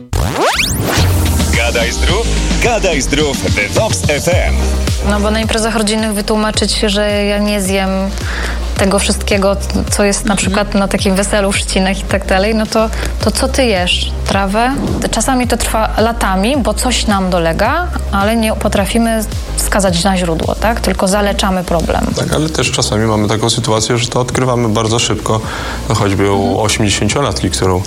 Gadaj zdrów w Vox FM. No bo na imprezach rodzinnych wytłumaczyć, że ja nie zjem tego wszystkiego, co jest na przykład na takim weselu, chrzcinach i tak dalej, no to co ty jesz? Trawę? Czasami to trwa latami, bo coś nam dolega, ale nie potrafimy wskazać na źródło, tak? Tylko zaleczamy problem. Tak, ale też czasami mamy taką sytuację, że to odkrywamy bardzo szybko, no choćby u 80-latki,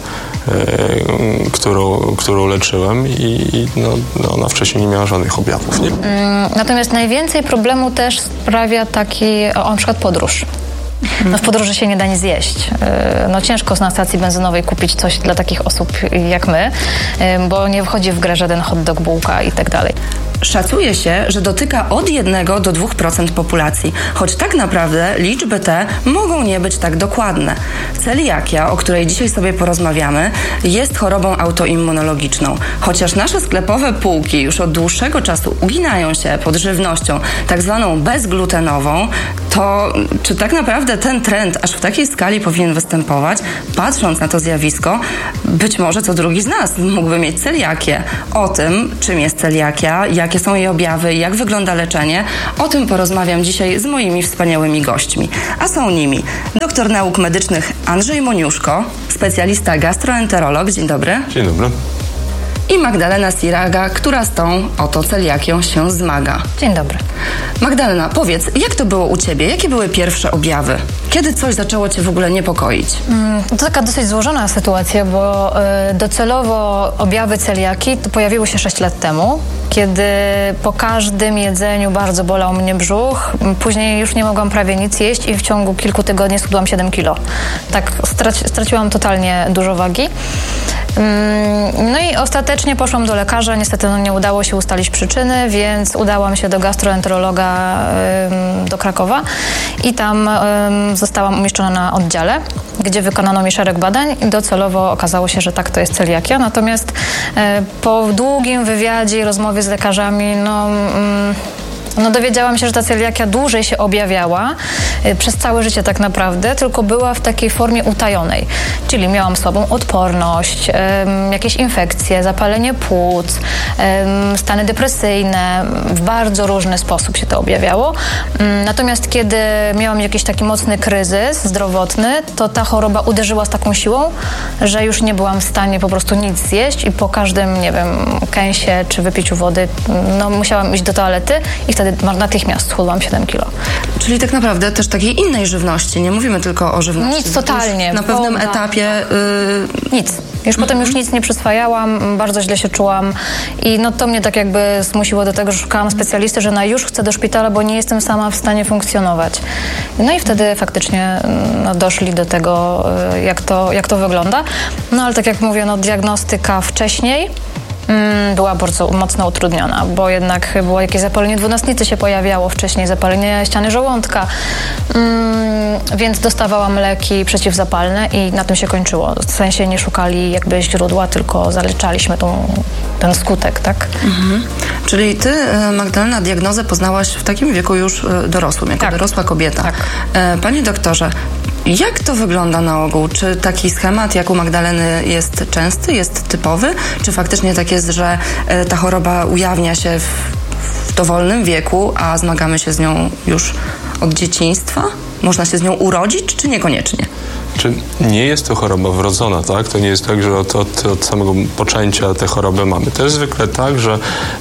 którą leczyłem i ona wcześniej nie miała żadnych objawów. Nie? Natomiast najwięcej problemu też sprawia taki, na przykład podróż. No w podróży się nie da nic zjeść. No ciężko na stacji benzynowej kupić coś dla takich osób jak my, bo nie wchodzi w grę żaden hot dog, bułka i tak dalej. Szacuje się, że dotyka od 1 do 2% populacji, choć tak naprawdę liczby te mogą nie być tak dokładne. Celiakia, o której dzisiaj sobie porozmawiamy, jest chorobą autoimmunologiczną. Chociaż nasze sklepowe półki już od dłuższego czasu uginają się pod żywnością tak zwaną bezglutenową, to czy tak naprawdę ten trend aż w takiej skali powinien występować? Patrząc na to zjawisko, być może co drugi z nas mógłby mieć celiakię. O tym, czym jest celiakia, jakie są jej objawy, jak wygląda leczenie, o tym porozmawiam dzisiaj z moimi wspaniałymi gośćmi. A są nimi doktor nauk medycznych Andrzej Moniuszko, specjalista gastroenterolog. Dzień dobry. Dzień dobry. I Magdalena Siraga, która z tą oto celiakią się zmaga. Dzień dobry. Magdalena, powiedz, jak to było u ciebie? Jakie były pierwsze objawy? Kiedy coś zaczęło cię w ogóle niepokoić? To taka dosyć złożona sytuacja, bo docelowo objawy celiaki pojawiły się 6 lat temu, kiedy po każdym jedzeniu bardzo bolał mnie brzuch. Później już nie mogłam prawie nic jeść i w ciągu kilku tygodni schudłam 7 kilo. Tak, straciłam totalnie dużo wagi. No i ostatecznie poszłam do lekarza, niestety nie udało się ustalić przyczyny, więc udałam się do gastroenterologa do Krakowa i tam zostałam umieszczona na oddziale, gdzie wykonano mi szereg badań i docelowo okazało się, że tak, to jest celiakia. Natomiast po długim wywiadzie i rozmowie z lekarzami, dowiedziałam się, że ta celiakia dłużej się objawiała przez całe życie tak naprawdę, tylko była w takiej formie utajonej. Czyli miałam słabą odporność, jakieś infekcje, zapalenie płuc, stany depresyjne. W bardzo różny sposób się to objawiało. Natomiast kiedy miałam jakiś taki mocny kryzys zdrowotny, to ta choroba uderzyła z taką siłą, że już nie byłam w stanie po prostu nic zjeść i po każdym, kęsie czy wypiciu wody, musiałam iść do toalety i wtedy natychmiast schudłam 7 kilo. Czyli tak naprawdę też takiej innej żywności, nie mówimy tylko o żywności. Nic, totalnie. Na pewnym etapie... Nic. Już potem już nic nie przyswajałam, bardzo źle się czułam i to mnie tak jakby zmusiło do tego, że szukałam specjalisty, że już chcę do szpitala, bo nie jestem sama w stanie funkcjonować. No i wtedy faktycznie doszli do tego, jak to wygląda. Ale tak jak mówię, diagnostyka wcześniej była bardzo mocno utrudniona, bo jednak było jakieś zapalenie dwunastnicy się pojawiało wcześniej, zapalenie ściany żołądka, więc dostawałam leki przeciwzapalne i na tym się kończyło. W sensie nie szukali jakby źródła, tylko zaleczaliśmy ten skutek, tak? Czyli ty, Magdalena, diagnozę poznałaś w takim wieku już dorosłym, jako dorosła kobieta. Tak. Panie doktorze, jak to wygląda na ogół? Czy taki schemat jak u Magdaleny jest częsty, jest typowy? Czy faktycznie tak jest, że ta choroba ujawnia się w dowolnym wieku, a zmagamy się z nią już od dzieciństwa? Można się z nią urodzić, czy niekoniecznie? Nie jest to choroba wrodzona, tak? To nie jest tak, że od samego poczęcia tę chorobę mamy. To jest zwykle tak, że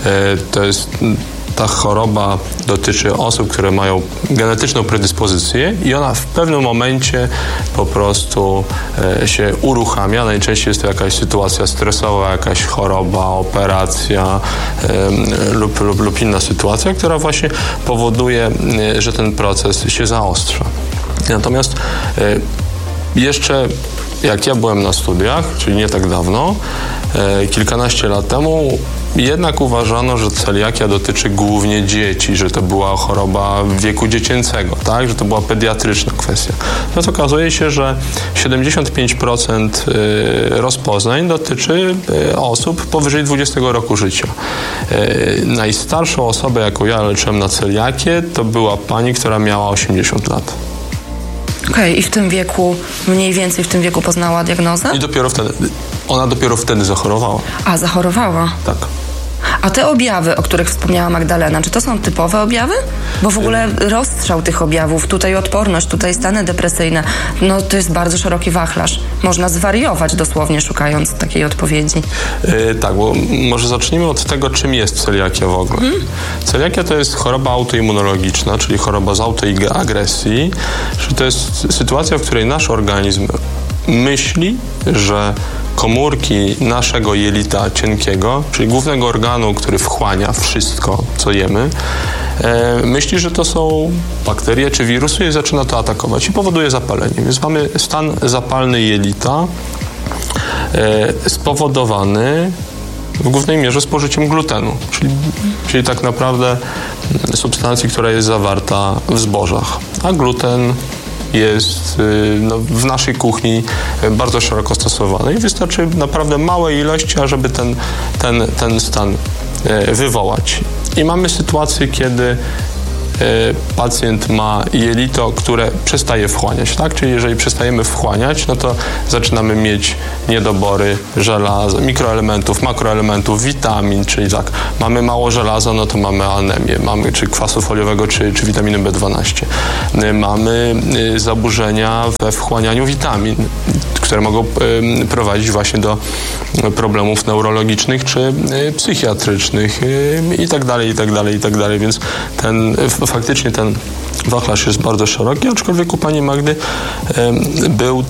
ta choroba dotyczy osób, które mają genetyczną predyspozycję i ona w pewnym momencie po prostu się uruchamia. Najczęściej jest to jakaś sytuacja stresowa, jakaś choroba, operacja lub inna sytuacja, która właśnie powoduje, że ten proces się zaostrza. Natomiast jeszcze jak ja byłem na studiach, czyli nie tak dawno, kilkanaście lat temu, jednak uważano, że celiakia dotyczy głównie dzieci, że to była choroba wieku dziecięcego, tak? Że to była pediatryczna kwestia. Natomiast okazuje się, że 75% rozpoznań dotyczy osób powyżej 20 roku życia. Najstarszą osobę, jaką ja leczyłem na celiakię, to była pani, która miała 80 lat. Okej, i w tym wieku, mniej więcej w tym wieku poznała diagnozę? I ona dopiero wtedy zachorowała. A, zachorowała? Tak. A te objawy, o których wspomniała Magdalena, czy to są typowe objawy? Bo w ogóle rozstrzał tych objawów, tutaj odporność, tutaj stany depresyjne, no to jest bardzo szeroki wachlarz. Można zwariować dosłownie, szukając takiej odpowiedzi. Tak, bo może zacznijmy od tego, czym jest celiakia w ogóle. Celiakia to jest choroba autoimmunologiczna, czyli choroba z autoagresji, czyli to jest sytuacja, w której nasz organizm myśli, że komórki naszego jelita cienkiego, czyli głównego organu, który wchłania wszystko, co jemy, myśli, że to są bakterie czy wirusy i zaczyna to atakować i powoduje zapalenie. Więc mamy stan zapalny jelita spowodowany w głównej mierze spożyciem glutenu, czyli tak naprawdę substancji, która jest zawarta w zbożach. A gluten jest w naszej kuchni bardzo szeroko stosowany i wystarczy naprawdę małe ilości, ażeby ten stan wywołać. I mamy sytuację, kiedy pacjent ma jelito, które przestaje wchłaniać, tak? Czyli jeżeli przestajemy wchłaniać, no to zaczynamy mieć niedobory żelaza, mikroelementów, makroelementów, witamin, czyli tak, mamy mało żelaza, no to mamy anemię, mamy czy kwasu foliowego, czy witaminy B12. Mamy zaburzenia we wchłanianiu witamin, które mogą prowadzić właśnie do problemów neurologicznych czy psychiatrycznych i tak dalej, więc faktycznie ten wachlarz jest bardzo szeroki, aczkolwiek u pani Magdy był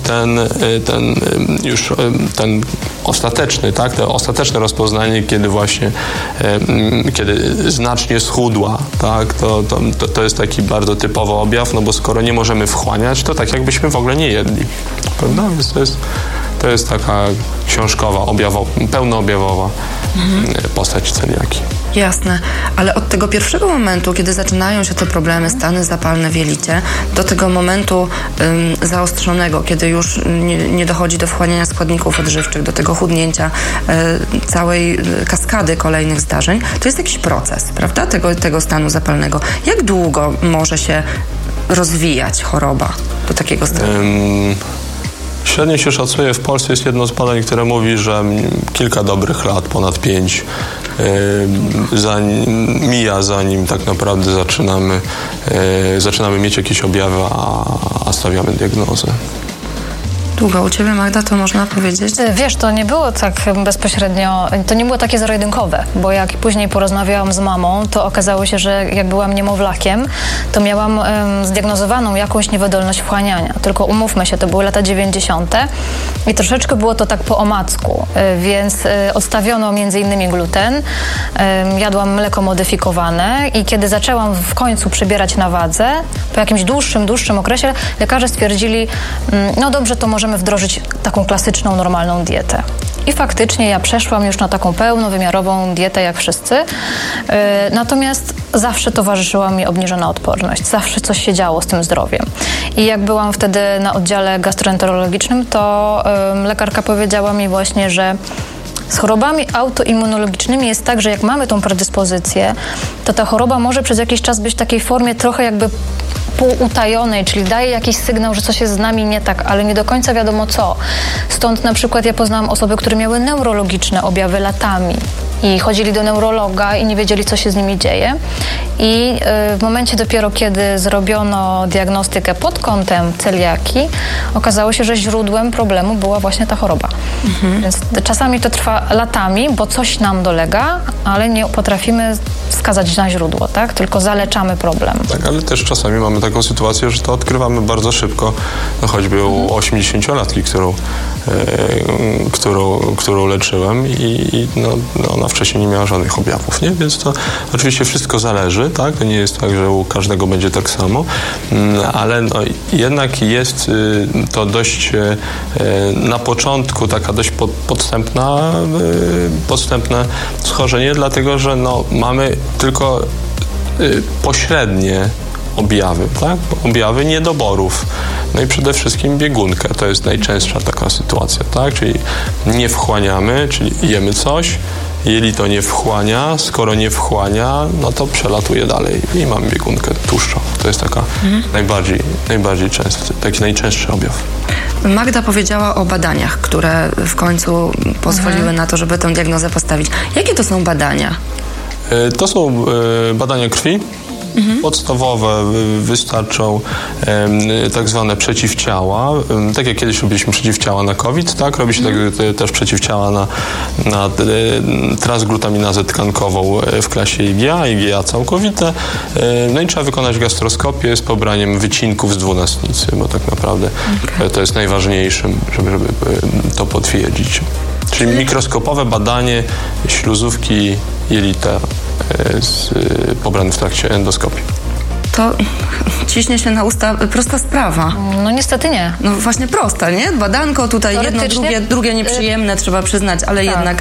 ten ostateczny, tak, to ostateczne rozpoznanie, kiedy właśnie kiedy znacznie schudła, tak, to jest taki bardzo typowy objaw, no bo skoro nie możemy wchłaniać, to tak jakbyśmy w ogóle nie jedli, prawda? Więc to jest taka książkowa, pełnoobjawowa postać celiaki. Jasne, ale od tego pierwszego momentu, kiedy zaczynają się te problemy, stany zapalne w jelicie, do tego momentu zaostrzonego, kiedy już nie dochodzi do wchłaniania składników odżywczych, do tego chudnięcia, całej kaskady kolejnych zdarzeń, to jest jakiś proces, prawda, tego stanu zapalnego. Jak długo może się rozwijać choroba do takiego stanu? Średnio się szacuje, w Polsce jest jedno z badań, które mówi, że kilka dobrych lat, ponad 5, mija, zanim tak naprawdę zaczynamy mieć jakieś objawy, a stawiamy diagnozę. Długo u ciebie, Magda, to można powiedzieć? Wiesz, to nie było tak bezpośrednio, to nie było takie zero-jedynkowe, bo jak później porozmawiałam z mamą, to okazało się, że jak byłam niemowlakiem, to miałam zdiagnozowaną jakąś niewydolność wchłaniania. Tylko umówmy się, to były lata 90. i troszeczkę było to tak po omacku, więc odstawiono między innymi gluten, jadłam mleko modyfikowane i kiedy zaczęłam w końcu przybierać na wadze, po jakimś dłuższym okresie lekarze stwierdzili, no dobrze, to możemy wdrożyć taką klasyczną, normalną dietę. I faktycznie ja przeszłam już na taką pełnowymiarową dietę jak wszyscy, natomiast zawsze towarzyszyła mi obniżona odporność, zawsze coś się działo z tym zdrowiem. I jak byłam wtedy na oddziale gastroenterologicznym, to lekarka powiedziała mi właśnie, że z chorobami autoimmunologicznymi jest tak, że jak mamy tą predyspozycję, to ta choroba może przez jakiś czas być w takiej formie trochę jakby półutajonej, czyli daje jakiś sygnał, że coś jest z nami nie tak, ale nie do końca wiadomo co. Stąd na przykład ja poznałam osoby, które miały neurologiczne objawy latami i chodzili do neurologa i nie wiedzieli, co się z nimi dzieje. I w momencie dopiero, kiedy zrobiono diagnostykę pod kątem celiaki, okazało się, że źródłem problemu była właśnie ta choroba. Więc czasami to trwa latami, bo coś nam dolega, ale nie potrafimy wskazać na źródło, tak? Tylko zaleczamy problem. Tak, ale też czasami mamy taką sytuację, że to odkrywamy bardzo szybko, no choćby u 80-latki, którą leczyłem i ona wcześniej nie miała żadnych objawów, nie? Więc to oczywiście wszystko zależy, tak? To nie jest tak, że u każdego będzie tak samo, ale no, jednak jest to dość na początku taka dość podstępne schorzenie, dlatego że no, mamy tylko pośrednie objawy, tak? Objawy niedoborów. No i przede wszystkim biegunkę. To jest najczęstsza taka sytuacja, tak? Czyli nie wchłaniamy, czyli jemy coś jelito nie wchłania, skoro nie wchłania, no to przelatuje dalej i mamy biegunkę tłuszczową. To jest taka najbardziej częsty, taki najczęstszy objaw. Magda powiedziała o badaniach, które w końcu pozwoliły na to, żeby tę diagnozę postawić. Jakie to są badania? To są badania krwi. Podstawowe wystarczą tak zwane przeciwciała. Tak jak kiedyś robiliśmy przeciwciała na COVID, tak? Robi się też przeciwciała na transglutaminazę tkankową w klasie IgA całkowite. No i trzeba wykonać gastroskopię z pobraniem wycinków z dwunastnicy, bo tak naprawdę to jest najważniejszym, żeby to potwierdzić. Czyli mikroskopowe badanie śluzówki jelita pobrany w trakcie endoskopii. To ciśnie się na usta prosta sprawa. No niestety nie. No właśnie prosta, nie? Badanko tutaj jedno, drugie nieprzyjemne, trzeba przyznać, ale jednak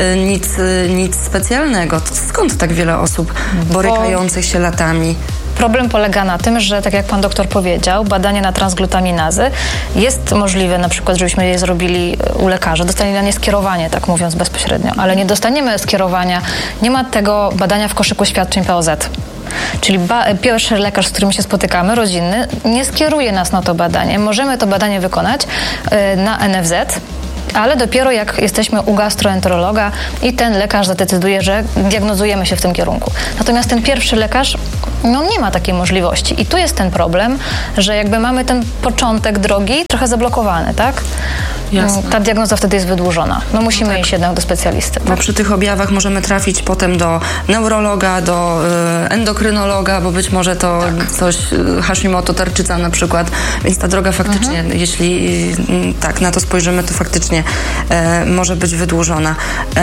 nic specjalnego. Skąd tak wiele osób borykających się latami? Problem polega na tym, że tak jak pan doktor powiedział, badanie na transglutaminazy jest możliwe, na przykład, żebyśmy je zrobili u lekarza, dostaniemy na nie skierowanie, tak mówiąc bezpośrednio, ale nie dostaniemy skierowania, nie ma tego badania w koszyku świadczeń POZ. Czyli pierwszy lekarz, z którym się spotykamy, rodzinny, nie skieruje nas na to badanie. Możemy to badanie wykonać na NFZ, ale dopiero jak jesteśmy u gastroenterologa i ten lekarz zadecyduje, że diagnozujemy się w tym kierunku. Natomiast ten pierwszy lekarz nie ma takiej możliwości. I tu jest ten problem, że jakby mamy ten początek drogi trochę zablokowany, tak? Jasne. Ta diagnoza wtedy jest wydłużona. Musimy iść jednak do specjalisty. Bo przy tych objawach możemy trafić potem do neurologa, do endokrynologa, bo być może to coś Hashimoto, tarczyca na przykład. Więc ta droga faktycznie, jeśli tak na to spojrzymy, to faktycznie może być wydłużona.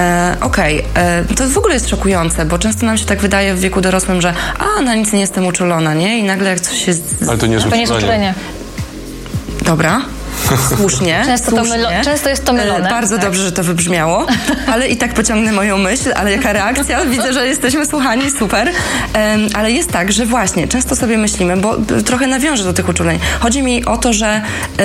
To w ogóle jest szokujące, bo często nam się tak wydaje w wieku dorosłym, że na nic nie jestem uczulona, nie? I nagle jak coś jest... Ale to nie jest uczulenie. Dobra. Słusznie. Często jest to mylone. Bardzo dobrze, że to wybrzmiało, ale i tak pociągnę moją myśl, ale jaka reakcja? Widzę, że jesteśmy słuchani, super. Ale jest tak, że właśnie często sobie myślimy, bo trochę nawiążę do tych uczuleń. Chodzi mi o to, że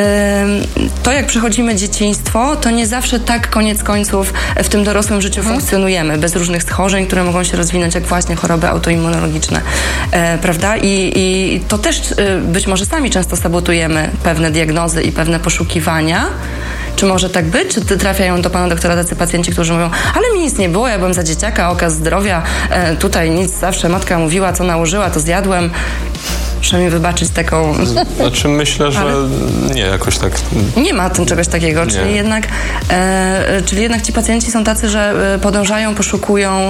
to jak przechodzimy dzieciństwo, to nie zawsze tak koniec końców w tym dorosłym życiu funkcjonujemy, bez różnych schorzeń, które mogą się rozwinąć, jak właśnie choroby autoimmunologiczne. Prawda? I to też być może sami często sabotujemy pewne diagnozy i pewne poszukiwania. Czy może tak być? Czy trafiają do pana doktora tacy pacjenci, którzy mówią, ale mi nic nie było, ja byłem za dzieciaka, okaz zdrowia, tutaj nic, zawsze matka mówiła, co nałożyła, to zjadłem. Proszę mi wybaczyć taką... Znaczy myślę, że nie, jakoś tak... Nie ma tym czegoś takiego, czyli jednak ci pacjenci są tacy, że podążają, poszukują...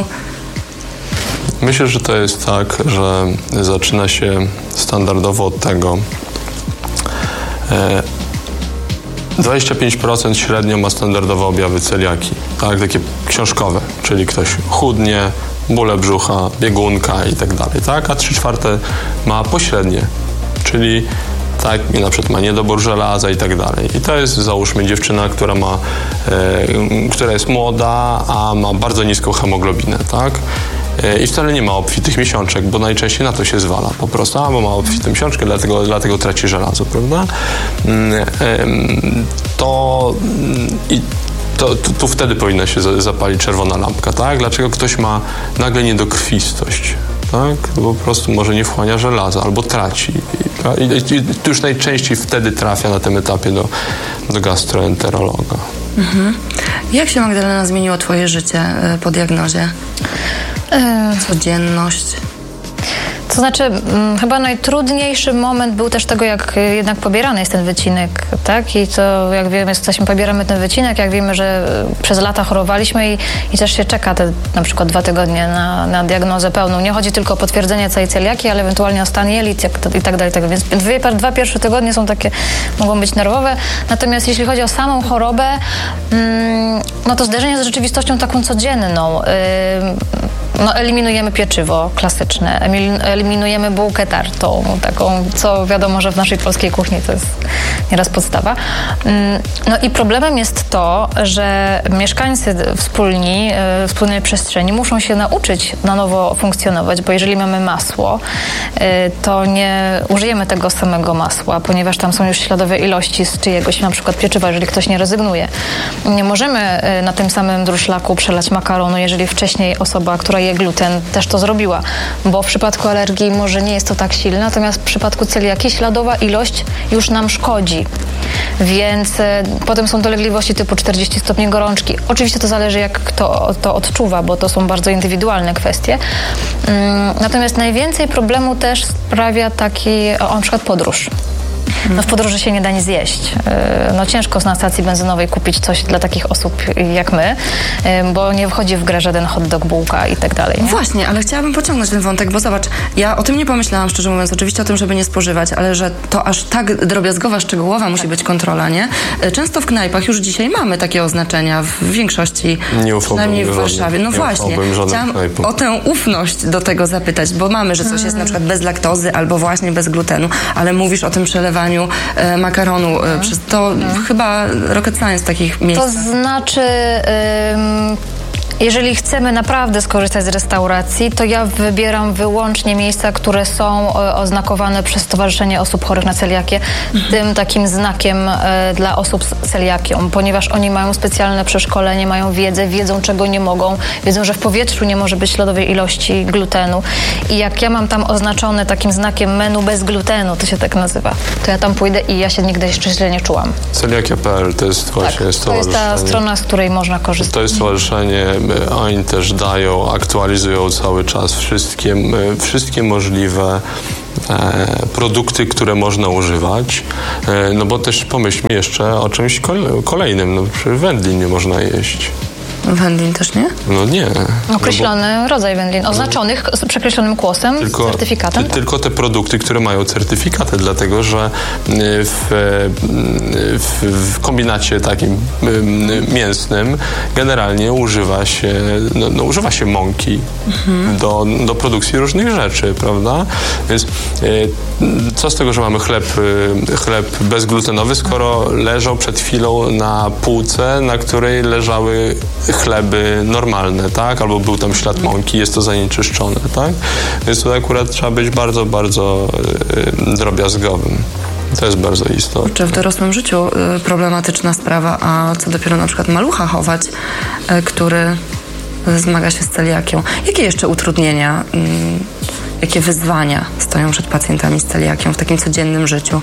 Myślę, że to jest tak, że zaczyna się standardowo od tego, 25% średnio ma standardowe objawy celiaki, tak, takie książkowe, czyli ktoś chudnie, bóle brzucha, biegunka i tak dalej, tak, a 3/4 ma pośrednie, czyli tak, na przykład ma niedobór żelaza i tak dalej. I to jest, załóżmy, dziewczyna, która jest młoda, a ma bardzo niską hemoglobinę, tak? I wcale nie ma obfitych miesiączek, bo najczęściej na to się zwala po prostu, bo ma obfitą miesiączkę, dlatego traci żelazo, prawda? Tu wtedy powinna się zapalić czerwona lampka, tak? Dlaczego ktoś ma nagle niedokrwistość, tak? Po prostu może nie wchłania żelaza albo traci. I to już najczęściej wtedy trafia na tym etapie do gastroenterologa. Jak się, Magdalena, zmieniło twoje życie po diagnozie? Codzienność? To znaczy, chyba najtrudniejszy moment był też tego, jak jednak pobierany jest ten wycinek, tak? I to, jak wiemy, pobieramy ten wycinek, jak wiemy, że przez lata chorowaliśmy i też się czeka te na przykład 2 tygodnie na diagnozę pełną. Nie chodzi tylko o potwierdzenie całej celiaki, ale ewentualnie o stan jelit i tak dalej. Więc 2 pierwsze tygodnie są takie, mogą być nerwowe. Natomiast jeśli chodzi o samą chorobę, to zderzenie z rzeczywistością taką codzienną. eliminujemy pieczywo klasyczne, eliminujemy bułkę tartą, taką, co wiadomo, że w naszej polskiej kuchni to jest nieraz podstawa. No i problemem jest to, że mieszkańcy wspólnej przestrzeni muszą się nauczyć na nowo funkcjonować, bo jeżeli mamy masło, to nie użyjemy tego samego masła, ponieważ tam są już śladowe ilości z czyjegoś na przykład pieczywa, jeżeli ktoś nie rezygnuje. Nie możemy na tym samym druszlaku przelać makaronu, jeżeli wcześniej osoba, która je gluten, też to zrobiła, bo w przypadku alergii może nie jest to tak silne, natomiast w przypadku celiakii śladowa ilość już nam szkodzi. Więc potem są dolegliwości typu 40 stopni gorączki. Oczywiście to zależy, jak kto to odczuwa, bo to są bardzo indywidualne kwestie. Natomiast najwięcej problemu też sprawia na przykład podróż. No w podróży się nie da nic zjeść. No ciężko na stacji benzynowej kupić coś dla takich osób jak my, bo nie wchodzi w grę żaden hot dog, bułka i tak dalej. Nie? Właśnie, ale chciałabym pociągnąć ten wątek, bo zobacz, ja o tym nie pomyślałam, szczerze mówiąc, oczywiście o tym, żeby nie spożywać, ale że to aż tak drobiazgowa, szczegółowa musi być kontrola, nie? Często w knajpach już dzisiaj mamy takie oznaczenia, w większości, przynajmniej w Warszawie. No właśnie, chciałam o tę ufność do tego zapytać, bo mamy, że coś jest na przykład bez laktozy albo właśnie bez glutenu, ale mówisz o tym przelewaniu makaronu. Przez to chyba rocket science w takich miejscach. To znaczy... Jeżeli chcemy naprawdę skorzystać z restauracji, to ja wybieram wyłącznie miejsca, które są oznakowane przez Stowarzyszenie Osób Chorych na Celiakię tym takim znakiem dla osób z celiakią, ponieważ oni mają specjalne przeszkolenie, mają wiedzę, wiedzą czego nie mogą, wiedzą, że w powietrzu nie może być śladowej ilości glutenu i jak ja mam tam oznaczone takim znakiem menu bez glutenu, to się tak nazywa, to ja tam pójdę i ja się nigdy jeszcze źle nie czułam. Celiakia.pl to jest właśnie to jest ta strona, z której można korzystać. To jest stowarzyszenie. Oni też aktualizują cały czas wszystkie możliwe produkty, które można używać. No bo też pomyślmy jeszcze o czymś kolejnym. No przecież wędlin nie można jeść. Wędlin też nie? No nie. Określony rodzaj wędlin, oznaczonych z przekreślonym kłosem, z certyfikatem. Tylko te produkty, które mają certyfikaty, dlatego że w kombinacie takim mięsnym generalnie używa się mąki do produkcji różnych rzeczy, prawda? Więc co z tego, że mamy chleb bezglutenowy, skoro leżał przed chwilą na półce, na której leżały chleby normalne, tak? Albo był tam ślad mąki, jest to zanieczyszczone, tak? Więc tutaj akurat trzeba być bardzo, bardzo drobiazgowym. To jest bardzo istotne. Czy w dorosłym życiu problematyczna sprawa, a co dopiero na przykład malucha chować, który zmaga się z celiakią. Jakie jeszcze utrudnienia, jakie wyzwania stoją przed pacjentami z celiakią w takim codziennym życiu?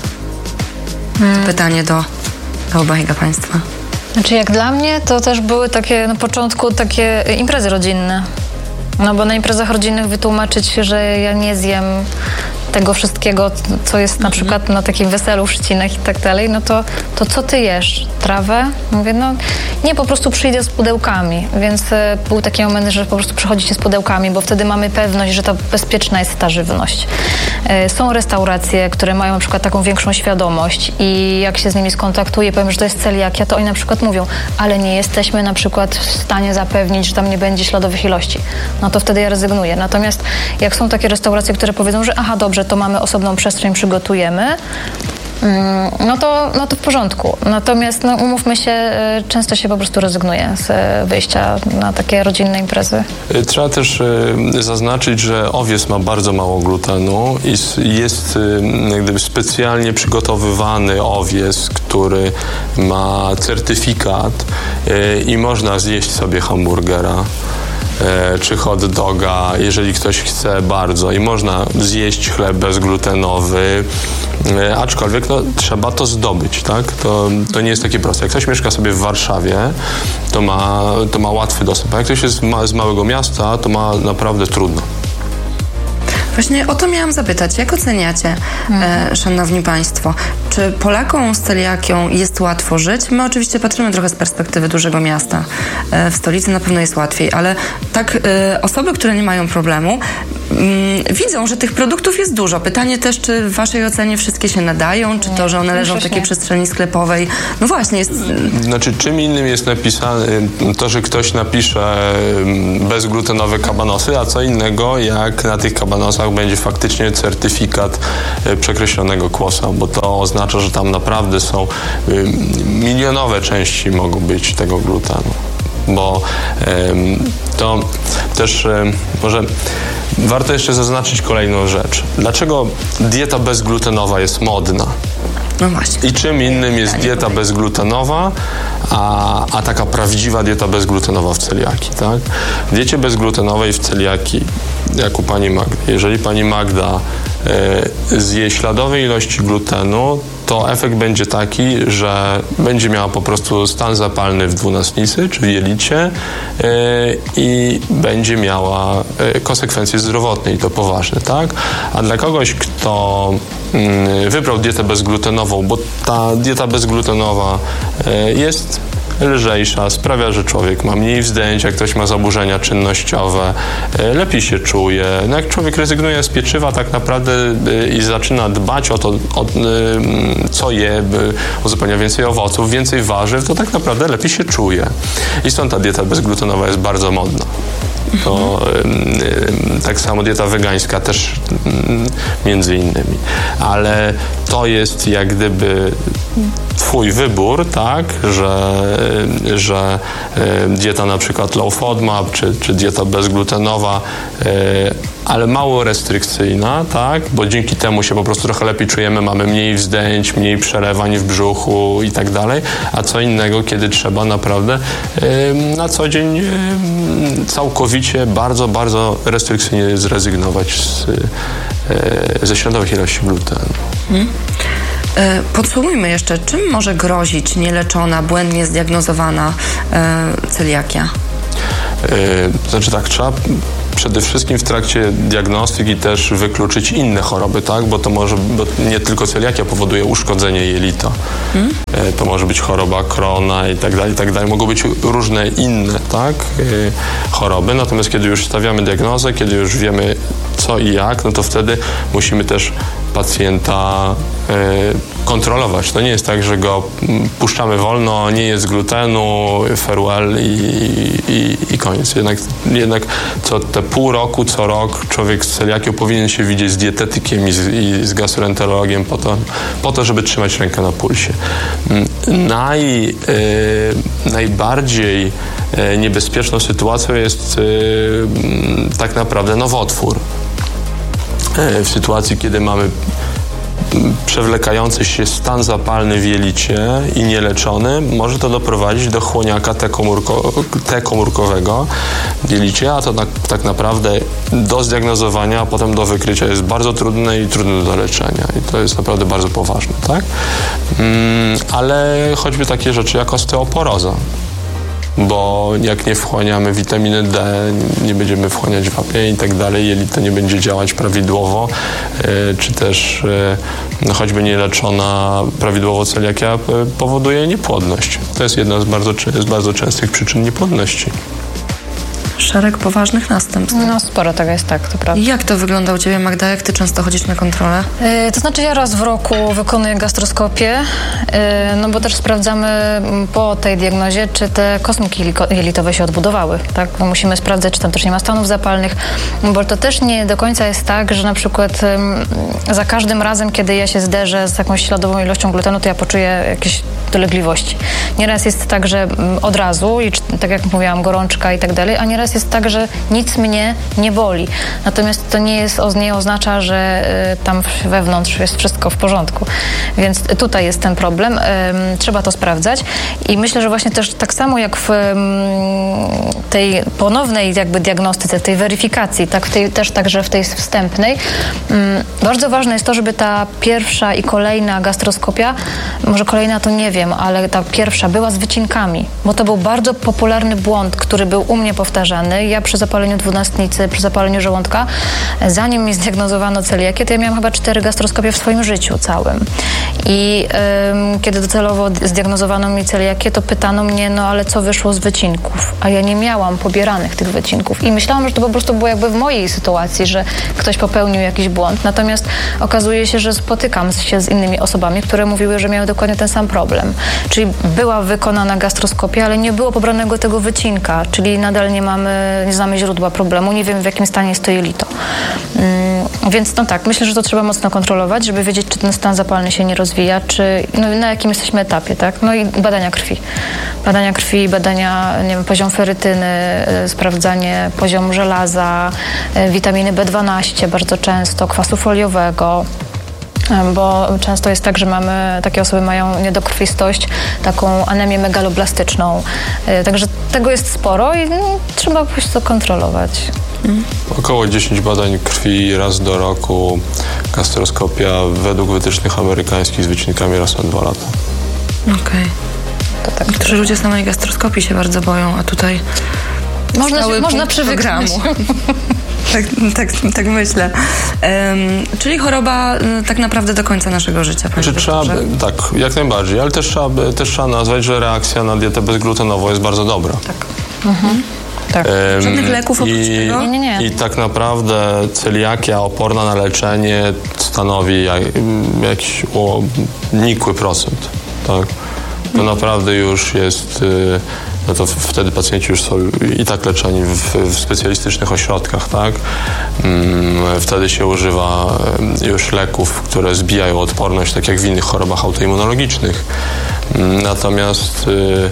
To pytanie do obojga państwa. Znaczy jak dla mnie to też były takie na początku takie imprezy rodzinne. No bo na imprezach rodzinnych wytłumaczyć, że ja nie zjem tego wszystkiego, co jest na przykład na takim weselu, chrzcinach i tak dalej, no to co ty jesz? Trawę? Mówię, no nie, po prostu przyjdę z pudełkami, więc był taki moment, że po prostu przychodzicie z pudełkami, bo wtedy mamy pewność, że to bezpieczna jest ta żywność. Są restauracje, które mają na przykład taką większą świadomość i jak się z nimi skontaktuję, powiem, że to jest celiakia, to oni na przykład mówią, ale nie jesteśmy na przykład w stanie zapewnić, że tam nie będzie śladowych ilości. No to wtedy ja rezygnuję. Natomiast jak są takie restauracje, które powiedzą, że aha, dobrze, to mamy osobną przestrzeń, przygotujemy, no to w porządku. Natomiast no, umówmy się, często się po prostu rezygnuje z wyjścia na takie rodzinne imprezy. Trzeba też zaznaczyć, że owiec ma bardzo mało glutenu i jest jak gdyby specjalnie przygotowywany owiec, który ma certyfikat i można zjeść sobie hamburgera czy hot doga, jeżeli ktoś chce bardzo i można zjeść chleb bezglutenowy, aczkolwiek no, trzeba to zdobyć, tak? To nie jest takie proste. Jak ktoś mieszka sobie w Warszawie, to ma łatwy dostęp, a jak ktoś jest z małego miasta, to ma naprawdę trudno. Właśnie o to miałam zapytać. Jak oceniacie, szanowni państwo, czy Polakom z celiakią jest łatwo żyć? My oczywiście patrzymy trochę z perspektywy dużego miasta. W stolicy na pewno jest łatwiej, ale tak osoby, które nie mają problemu, widzą, że tych produktów jest dużo. Pytanie też, czy w waszej ocenie wszystkie się nadają, czy to, że one leżą w takiej przestrzeni sklepowej. No właśnie, jest... Znaczy, czym innym jest napisane to, że ktoś napisze bezglutenowe kabanosy, a co innego, jak na tych kabanosach będzie faktycznie certyfikat przekreślonego kłosa, bo to oznacza, że tam naprawdę są milionowe części mogą być tego glutenu. Bo to też może warto jeszcze zaznaczyć kolejną rzecz. Dlaczego dieta bezglutenowa jest modna? No właśnie. I czym innym jest dieta bezglutenowa, a taka prawdziwa dieta bezglutenowa w celiakii, tak? W diecie bezglutenowej w celiakii, jak u pani Magdy, jeżeli pani Magda zje śladowe ilości glutenu, to efekt będzie taki, że będzie miała po prostu stan zapalny w dwunastnicy, czy w jelicie i będzie miała konsekwencje zdrowotne i to poważne, tak? A dla kogoś, kto wybrał dietę bezglutenową, bo ta dieta bezglutenowa jest lżejsza, sprawia, że człowiek ma mniej wzdęć, jak ktoś ma zaburzenia czynnościowe, lepiej się czuje. No jak człowiek rezygnuje z pieczywa tak naprawdę i zaczyna dbać o to, co je, uzupełnia więcej owoców, więcej warzyw, to tak naprawdę lepiej się czuje. I stąd ta dieta bezglutenowa jest bardzo modna. To tak samo dieta wegańska też między innymi. Ale to jest jak gdyby twój wybór, tak, że dieta na przykład low FODMAP czy dieta bezglutenowa, ale mało restrykcyjna, tak, bo dzięki temu się po prostu trochę lepiej czujemy, mamy mniej wzdęć, mniej przelewań w brzuchu i tak dalej, a co innego, kiedy trzeba naprawdę na co dzień całkowicie, bardzo, bardzo restrykcyjnie zrezygnować ze śladowych ilości glutenu. Podsumujmy jeszcze, czym może grozić nieleczona, błędnie zdiagnozowana celiakia? Znaczy tak, trzeba przede wszystkim w trakcie diagnostyki też wykluczyć inne choroby, tak? Bo nie tylko celiakia powoduje uszkodzenie jelita. To może być choroba Crohna i tak dalej. Mogą być różne inne, tak? Choroby. Natomiast kiedy już stawiamy diagnozę, kiedy już wiemy co i jak, no to wtedy musimy też pacjenta kontrolować. To nie jest tak, że go puszczamy wolno, nie jest glutenu, farewell i koniec. Jednak co te pół roku, co rok człowiek z celiakią powinien się widzieć z dietetykiem i z gastroenterologiem po to, żeby trzymać rękę na pulsie. Najbardziej niebezpieczną sytuacją jest tak naprawdę nowotwór. W sytuacji, kiedy mamy przewlekający się stan zapalny w jelicie i nieleczony, może to doprowadzić do chłoniaka T-komórkowego w jelicie, a to tak naprawdę do zdiagnozowania, a potem do wykrycia jest bardzo trudne i trudne do leczenia. I to jest naprawdę bardzo poważne, tak? Ale choćby takie rzeczy jak osteoporoza. Bo jak nie wchłaniamy witaminy D, nie będziemy wchłaniać wapnia i tak dalej, jelito nie będzie działać prawidłowo, czy też choćby nieleczona prawidłowo celiakia powoduje niepłodność. To jest jedna z bardzo częstych przyczyn niepłodności. Szereg poważnych następstw. No sporo tego jest, tak, to prawda. Jak to wygląda u ciebie, Magda? Jak ty często chodzisz na kontrolę? To znaczy ja raz w roku wykonuję gastroskopię, no bo też sprawdzamy po tej diagnozie, czy te kosmki jelitowe się odbudowały, tak? Bo musimy sprawdzać, czy tam też nie ma stanów zapalnych, bo to też nie do końca jest tak, że na przykład za każdym razem, kiedy ja się zderzę z jakąś śladową ilością glutenu, to ja poczuję jakieś dolegliwości. Nieraz jest tak, że od razu i tak jak mówiłam, gorączka i tak dalej, a nieraz jest tak, że nic mnie nie boli. Natomiast to nie oznacza, że tam wewnątrz jest wszystko w porządku. Więc tutaj jest ten problem. Trzeba to sprawdzać i myślę, że właśnie też tak samo jak w tej ponownej jakby diagnostyce, w tej weryfikacji, tak też także w tej wstępnej, bardzo ważne jest to, żeby ta pierwsza i kolejna gastroskopia, może kolejna to nie wiem, ale ta pierwsza była z wycinkami, bo to był bardzo popularny błąd, który był u mnie powtarzany, pobierany. Ja przy zapaleniu dwunastnicy, przy zapaleniu żołądka, zanim mi zdiagnozowano celiakię, to ja miałam chyba 4 gastroskopie w swoim życiu całym. I kiedy docelowo zdiagnozowano mi celiakię, to pytano mnie, no ale co wyszło z wycinków? A ja nie miałam pobieranych tych wycinków. I myślałam, że to po prostu było jakby w mojej sytuacji, że ktoś popełnił jakiś błąd. Natomiast okazuje się, że spotykam się z innymi osobami, które mówiły, że miały dokładnie ten sam problem. Czyli była wykonana gastroskopia, ale nie było pobranego tego wycinka, czyli nadal nie znamy źródła problemu, nie wiem w jakim stanie jest to jelito. Więc no tak, myślę, że to trzeba mocno kontrolować, żeby wiedzieć, czy ten stan zapalny się nie rozwija, czy na jakim jesteśmy etapie, tak? No i badania krwi. Badania, nie wiem, poziom ferytyny, sprawdzanie poziomu żelaza, witaminy B12 bardzo często, kwasu foliowego. Bo często jest tak, że takie osoby mają niedokrwistość, taką anemię megaloblastyczną. Także tego jest sporo i trzeba po prostu kontrolować. Około 10 badań krwi raz do roku, gastroskopia według wytycznych amerykańskich z wycinkami raz na 2 lata. Okej. Tak. Niektórzy ludzie samej gastroskopii się bardzo boją, a tutaj można przywyknąć. Tak myślę. Czyli choroba tak naprawdę do końca naszego życia. Tak, jak najbardziej, ale też trzeba nazwać, że reakcja na dietę bezglutenową jest bardzo dobra. Tak. Tak. Żadnych leków oprócz tego? Nie. I tak naprawdę celiakia oporna na leczenie stanowi jakiś nikły procent. Tak? To naprawdę już jest... No to wtedy pacjenci już są i tak leczeni w specjalistycznych ośrodkach, tak? Wtedy się używa już leków, które zbijają odporność, tak jak w innych chorobach autoimmunologicznych. Natomiast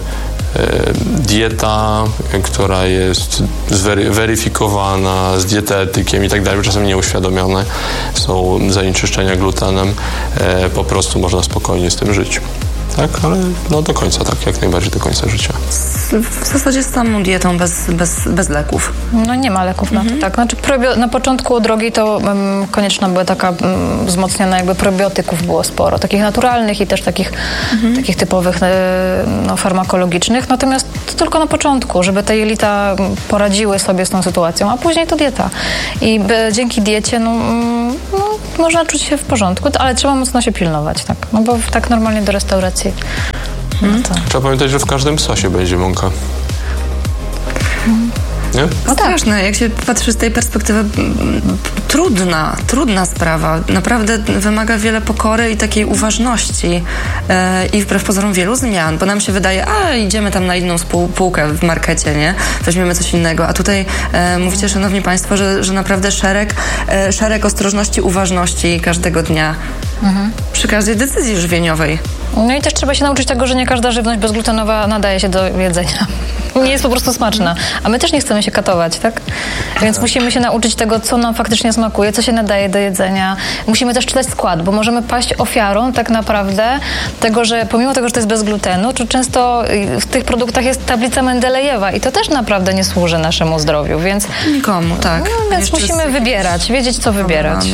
dieta, która jest weryfikowana z dietetykiem i tak dalej, czasem nieuświadomione są zanieczyszczenia glutenem, po prostu można spokojnie z tym żyć. Tak, ale do końca, tak, jak najbardziej do końca życia. W zasadzie z samą dietą, bez leków. No nie ma leków na to, tak. Znaczy na początku drogi to konieczna była taka wzmocniona, jakby probiotyków było sporo, takich naturalnych i też takich typowych farmakologicznych, natomiast to tylko na początku, żeby te jelita poradziły sobie z tą sytuacją, a później to dieta. I dzięki diecie, można czuć się w porządku, ale trzeba mocno się pilnować, tak, bo tak normalnie do restauracji. Trzeba pamiętać, że w każdym sosie będzie mąka. Nie? No straszne, jak się patrzy z tej perspektywy, trudna sprawa. Naprawdę wymaga wiele pokory i takiej uważności i wbrew pozorom wielu zmian, bo nam się wydaje, idziemy tam na inną półkę w markecie, nie? Weźmiemy coś innego, a tutaj mówicie, szanowni państwo, że naprawdę szereg ostrożności, uważności każdego dnia przy każdej decyzji żywieniowej. No i też trzeba się nauczyć tego, że nie każda żywność bezglutenowa nadaje się do jedzenia. Nie jest po prostu smaczna. A my też nie chcemy się katować, tak? Więc musimy się nauczyć tego, co nam faktycznie smakuje, co się nadaje do jedzenia. Musimy też czytać skład, bo możemy paść ofiarą tak naprawdę tego, że pomimo tego, że to jest bez glutenu, to często w tych produktach jest tablica Mendelejewa i to też naprawdę nie służy naszemu zdrowiu, więc... Nikomu, tak. Więc musimy wybierać, wiedzieć, co wybierać.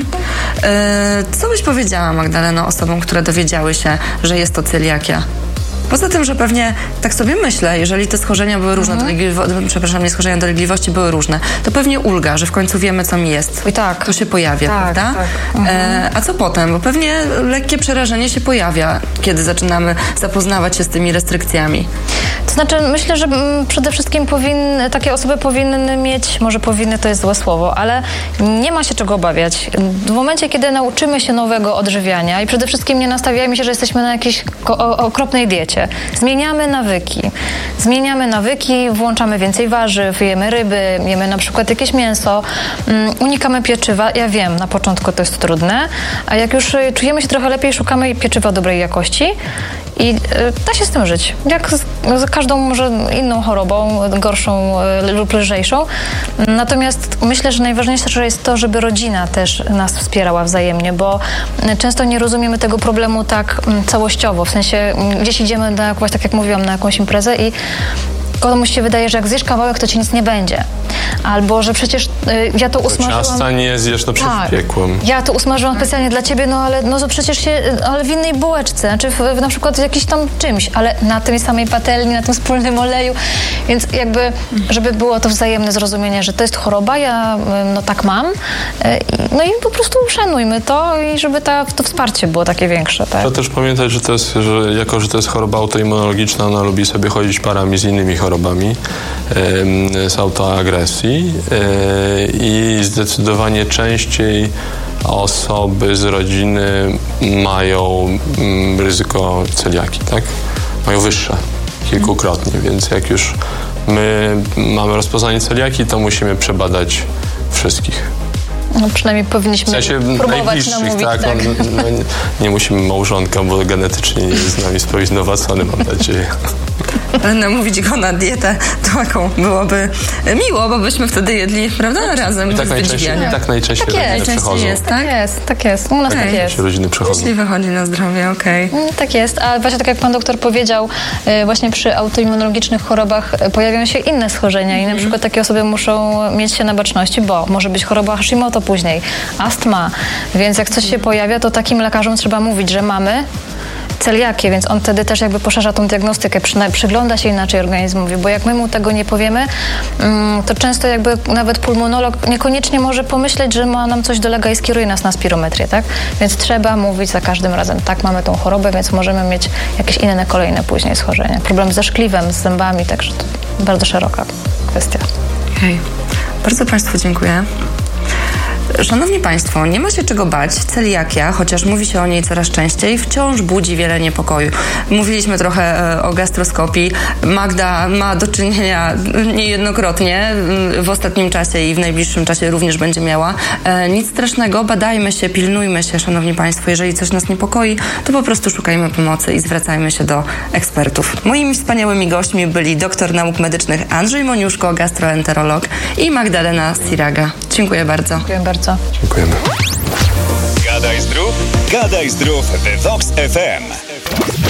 Co byś powiedziała, Magdaleno, osobom, które dowiedziały się, że jest to celiakia? Poza tym, że pewnie, tak sobie myślę, jeżeli te schorzenia były różne, nie schorzenia dolegliwości były różne, to pewnie ulga, że w końcu wiemy, co mi jest. I tak. To się pojawia, prawda? Tak. A co potem? Bo pewnie lekkie przerażenie się pojawia, kiedy zaczynamy zapoznawać się z tymi restrykcjami. To znaczy, myślę, że przede wszystkim takie osoby powinny mieć, może powinny to jest złe słowo, ale nie ma się czego obawiać. W momencie, kiedy nauczymy się nowego odżywiania i przede wszystkim nie nastawiajmy się, że jesteśmy na jakiejś okropnej diecie. Zmieniamy nawyki, włączamy więcej warzyw, jemy ryby, jemy na przykład jakieś mięso, unikamy pieczywa. Ja wiem, na początku to jest trudne, a jak już czujemy się trochę lepiej, szukamy pieczywa dobrej jakości i da się z tym żyć. Jak z każdą może inną chorobą, gorszą lub lżejszą. Natomiast myślę, że najważniejsze jest to, żeby rodzina też nas wspierała wzajemnie, bo często nie rozumiemy tego problemu tak całościowo. W sensie gdzieś idziemy tak jak mówiłam, na jakąś imprezę i komuś się wydaje, że jak zjesz kawałek, to ci nic nie będzie. albo że przecież ja to usmażyłam... Ciasta nie zjesz, no przed Tak. piekłem. Ja to usmażyłam specjalnie dla ciebie, ale to przecież ale w innej bułeczce, znaczy na przykład w jakimś tam czymś, ale na tej samej patelni, na tym wspólnym oleju, więc jakby, żeby było to wzajemne zrozumienie, że to jest choroba, ja tak mam, no i po prostu uszanujmy to i żeby to wsparcie było takie większe. Tak? Trzeba też pamiętać, że jako że to jest choroba autoimmunologiczna, ona lubi sobie chodzić parami z innymi chorobami z autoagresji i zdecydowanie częściej osoby z rodziny mają ryzyko celiaki, tak? Mają wyższe kilkukrotnie, więc jak już my mamy rozpoznanie celiaki, to musimy przebadać wszystkich. No przynajmniej powinniśmy próbować namówić. Tak? Nie musimy małżonka, bo genetycznie nie jest z nami sprowizowany, mam nadzieję. Namówić go na dietę taką byłoby miło, bo byśmy wtedy jedli, prawda, razem. I tak najczęściej rodziny przechodzą. Tak jest. U nas tak jest. Rodziny przechodzą. Jeśli wychodzi na zdrowie, okej. Tak jest, a właśnie tak jak pan doktor powiedział, właśnie przy autoimmunologicznych chorobach pojawiają się inne schorzenia i na przykład takie osoby muszą mieć się na baczności, bo może być choroba Hashimoto później, astma, więc jak coś się pojawia, to takim lekarzom trzeba mówić, że mamy celiakię, więc on wtedy też jakby poszerza tą diagnostykę, przygląda się inaczej organizmowi, bo jak my mu tego nie powiemy, to często jakby nawet pulmonolog niekoniecznie może pomyśleć, że ma nam coś dolega i skieruje nas na spirometrię, tak? Więc trzeba mówić za każdym razem, tak, mamy tą chorobę, więc możemy mieć jakieś inne kolejne później schorzenia. Problem ze szkliwem, z zębami, także to bardzo szeroka kwestia. Okej. Bardzo Państwu dziękuję. Szanowni Państwo, nie ma się czego bać. Celiakia, chociaż mówi się o niej coraz częściej, wciąż budzi wiele niepokoju. Mówiliśmy trochę o gastroskopii. Magda ma do czynienia niejednokrotnie w ostatnim czasie i w najbliższym czasie również będzie miała. Nic strasznego, badajmy się, pilnujmy się, Szanowni Państwo. Jeżeli coś nas niepokoi, to po prostu szukajmy pomocy i zwracajmy się do ekspertów. Moimi wspaniałymi gośćmi byli doktor nauk medycznych Andrzej Moniuszko, gastroenterolog, i Magdalena Siraga. Dziękuję bardzo. Dziękuję bardzo. Dziękujemy. Gadaj zdrów w Vox FM.